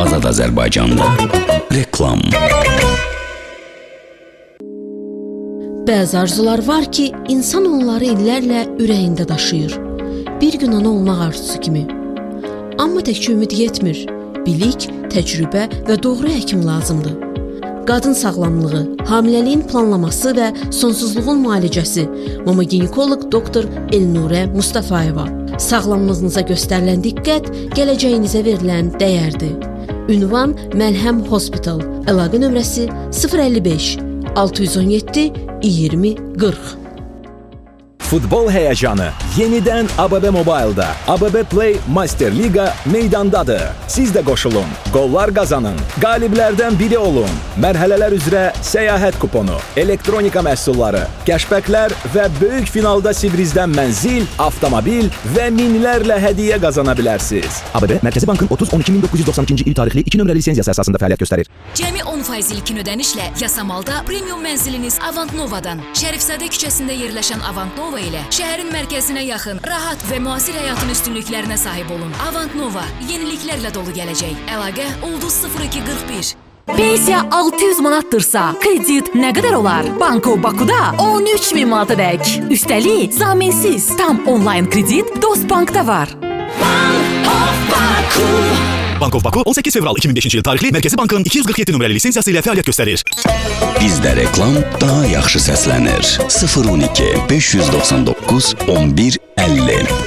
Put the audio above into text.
Azad Azərbaycanda. Reklam. Bəzi arzular var ki, insan onları illərlə ürəyində daşıyır. Bir gün ana olmaq arzusu kimi. Amma təkcə ümid yetmir. Bilik, təcrübə və doğru həkim lazımdır. Qadın sağlamlığı, hamiləliyin planlaması və sonsuzluğun müalicəsi. Mama ginekoloq doktor Elnurə Mustafayeva. Sağlamlığınıza göstərilən diqqət, gələcəyinizə verilən dəyərdir. Ünvan Məlhəm Hospital. Əlaqə nömrəsi 055 617 20 40. Futbol həyəcanı yenidən ABB Mobile'da. ABB Play Master Liga meydandadır. Siz də qoşulun, qollar qazanın, qaliblərdən biri olun. Mərhələlər üzrə səyahət kuponu, elektronika məhsulları, kəşfəklər və böyük finalda Sibrizdən mənzil, avtomobil və minlərlə hədiyyə qazana bilərsiniz. ABB Mərkəzi Bankın 30-12-1992-ci il tarixli 2 nömrəli lisenziyası əsasında fəaliyyət göstərir. Cəmi 10% ilkin ödənişlə Yasamalda premium mənziliniz Avant Nova'dan. Şərifzadə küçəsində yerləşən Avant Nova ilə şəhərin mərkəzinə yaxın, rahat və müasir həyatın üstünlüklərinə sahib olun. Avant Nova yeniliklərlə dolu gələcək. Əlaqə ulduz 0241. Pensiya 600 manatdırsa, kredit nə qədər olar? Banko Bakuda 13.000 manata dək. Üstəlik, zaminsiz, tam onlayn kredit Dostbankda var. Bank of Baku 18 fevral 2005-ci il tarixli Mərkəzi Bankın 247 nömrəli lisenziyası ilə fəaliyyət göstərir. Bizdə reklam daha yaxşı səslənir. 012 599 11 50.